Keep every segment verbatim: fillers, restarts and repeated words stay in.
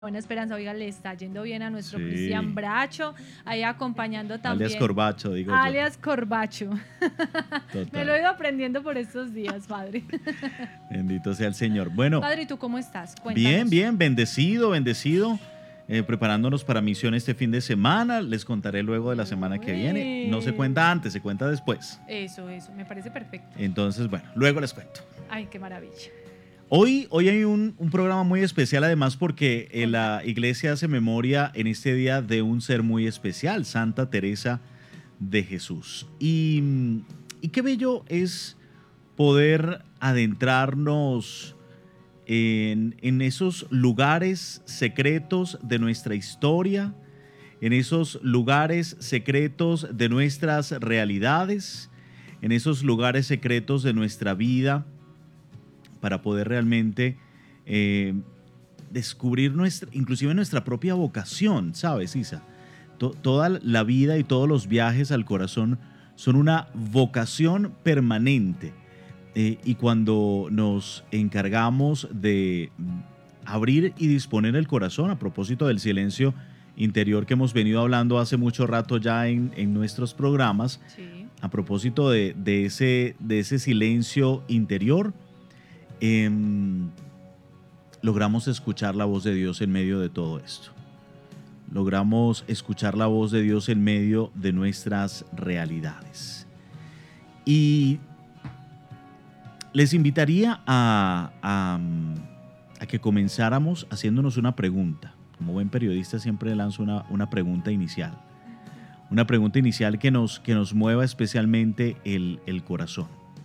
Buena Esperanza, oiga, le está yendo bien a nuestro Sí. Cristian Bracho, ahí acompañando también. Alias Corbacho, digo yo. Alias Corbacho. Me lo he Total. ido aprendiendo por estos días, padre. Bendito sea el Señor. Bueno, Padre, ¿y tú cómo estás? Cuéntanos. bien, bien, bendecido, bendecido. Eh, preparándonos para misión este fin de semana. Les contaré luego de la semana que viene. No se cuenta antes, se cuenta después. Eso, eso, me parece perfecto. Entonces, bueno, luego les cuento. Ay, qué maravilla. Hoy, hoy hay un, un programa muy especial, además, porque eh, la iglesia hace memoria en este día de un ser muy especial, Santa Teresa de Jesús. Y, y qué bello es poder adentrarnos en, en esos lugares secretos de nuestra historia, en esos lugares secretos de nuestras realidades, en esos lugares secretos de nuestra vida, para poder realmente eh, descubrir nuestra, inclusive nuestra propia vocación, ¿sabes, Isa? To- toda la vida y todos los viajes al corazón son una vocación permanente. Eh, y cuando nos encargamos de abrir y disponer el corazón, a propósito del silencio interior que hemos venido hablando hace mucho rato ya en, en nuestros programas, Sí. a propósito de, de, ese, de ese silencio interior, eh, logramos escuchar la voz de Dios en medio de todo esto. Logramos escuchar la voz de Dios en medio de nuestras realidades. Y les invitaría a, a, a que comenzáramos haciéndonos una pregunta. Como buen periodista siempre lanzo una, una pregunta inicial. Una pregunta inicial que nos, que nos mueva especialmente el, el corazón.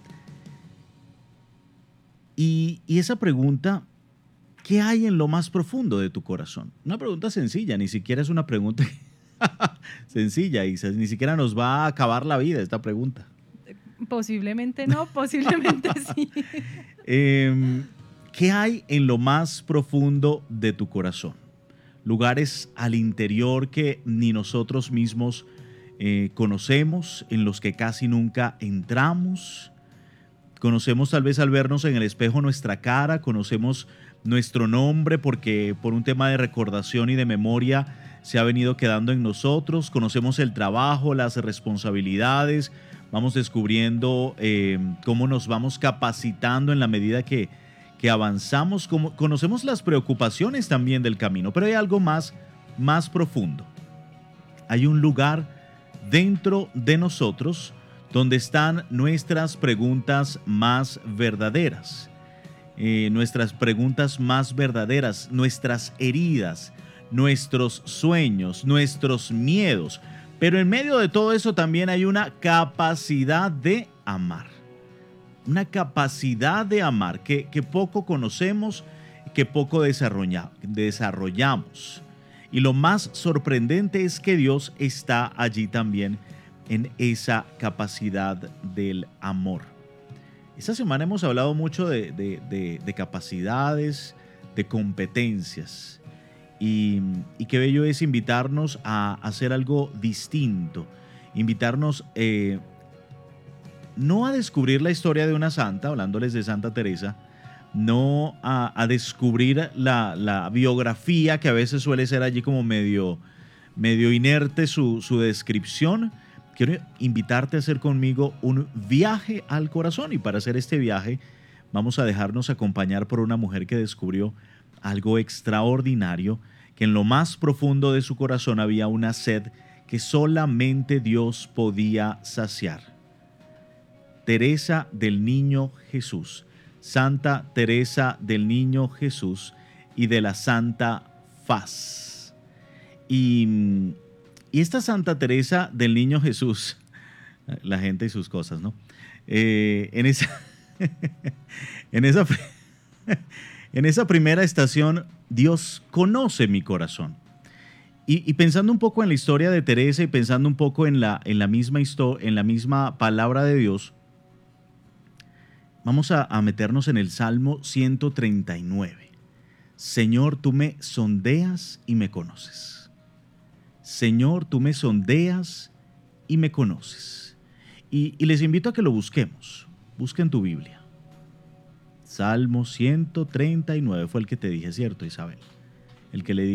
Y, y esa pregunta, ¿qué hay en lo más profundo de tu corazón? Una pregunta sencilla, ni siquiera es una pregunta sencilla, Isa, ni siquiera nos va a acabar la vida esta pregunta. Posiblemente no, posiblemente sí. Eh, ¿Qué hay en lo más profundo de tu corazón? Lugares al interior que ni nosotros mismos eh, conocemos, en los que casi nunca entramos. Conocemos tal vez al vernos en el espejo nuestra cara, conocemos nuestro nombre porque por un tema de recordación y de memoria se ha venido quedando en nosotros, conocemos el trabajo, las responsabilidades, vamos descubriendo eh, cómo nos vamos capacitando en la medida que, que avanzamos, como, conocemos las preocupaciones también del camino, pero hay algo más, más profundo. Hay un lugar dentro de nosotros donde están nuestras preguntas más verdaderas, eh, nuestras preguntas más verdaderas, nuestras heridas, nuestros sueños, nuestros miedos. Pero en medio de todo eso también hay una capacidad de amar, una capacidad de amar que, que poco conocemos, que poco desarrolla, desarrollamos. Y lo más sorprendente es que Dios está allí también en esa capacidad del amor. Esta semana hemos hablado mucho de, de, de, de capacidades, de competencias. Y, y qué bello es invitarnos a hacer algo distinto. Invitarnos eh, no a descubrir la historia de una santa, hablándoles de Santa Teresa, no a, a descubrir la, la biografía, que a veces suele ser allí como medio, medio inerte su, su descripción. Quiero invitarte a hacer conmigo un viaje al corazón, y para hacer este viaje vamos a dejarnos acompañar por una mujer que descubrió algo extraordinario, que en lo más profundo de su corazón había una sed que solamente Dios podía saciar. Teresa del Niño Jesús, Santa Teresa del Niño Jesús y de la Santa Faz. Y... Y esta Santa Teresa del Niño Jesús, la gente y sus cosas, ¿no? Eh, en, esa, en, esa, en esa primera estación, Dios conoce mi corazón. Y, y pensando un poco en la historia de Teresa y pensando un poco en la, en la, misma, en la misma palabra de Dios, vamos a, a meternos en el Salmo ciento treinta y nueve. Señor, tú me sondeas y me conoces. Señor, tú me sondeas y me conoces. Y, y les invito a que lo busquemos. Busquen tu Biblia. Salmo ciento treinta y nueve fue el que te dije, ¿cierto, Isabel? el que le